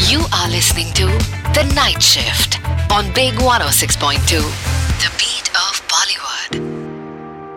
You are listening to The Night Shift on Big 106.2.